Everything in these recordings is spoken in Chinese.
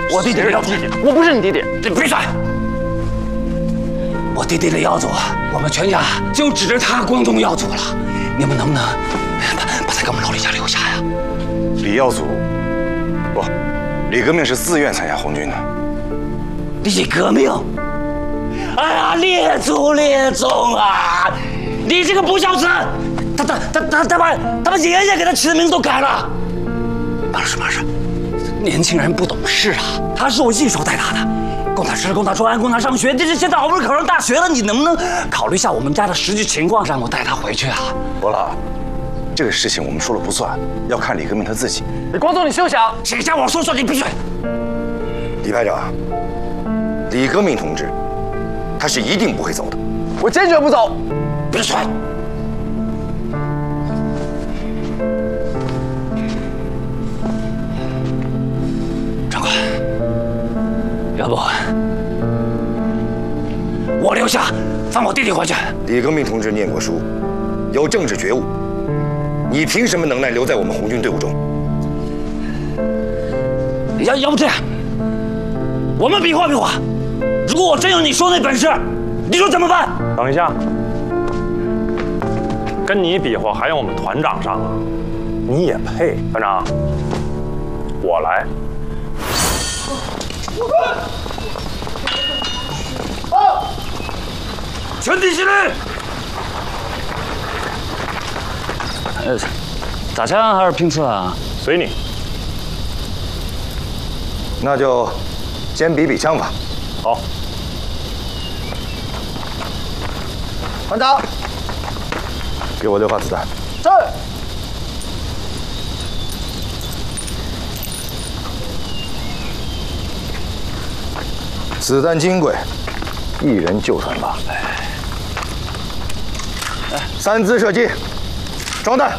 我弟弟的耀祖，我不是你弟弟。 你闭嘴！我弟弟的耀祖，我们全家就指着他光宗耀祖了。你们能不能把他给我们老李家留下呀？ 李耀祖，不，李革命是自愿参加红军的。 李革命？哎呀，列宗啊！你这个不孝子，他把爷爷给他起的名字都改了。马老师，年轻人不懂事啊！他是我一手带大的，供他吃，供他穿，供他上学。这是现在好不容易考上大学了，你能不能考虑一下我们家的实际情况，让我带他回去啊？ 伯老，这个事情我们说了不算，要看李革命他自己。 光宗，你休想！ 谁叫我说，你闭嘴！ 李排长，李革命同志，他是一定不会走的。 我坚决不走！ 闭嘴！长官，要不我留下，放我弟弟回去。 李革命同志念过书，有政治觉悟，你凭什么能耐留在我们红军队伍中？ 要不这样，我们比划比划。如果我真有你说那本事，你说怎么办？ 等一下，跟你比划还用我们团长上啊？你也配？团长，我来。 全体起立！打枪还是拼刺啊？ 随你。 那就先比比枪法。 好。 团长， 给我6发子弹。 是。 子弹金贵，一人就算罢。3姿射击，装弹。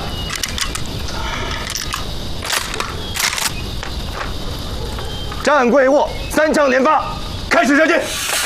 站跪卧，3枪连发，开始射击。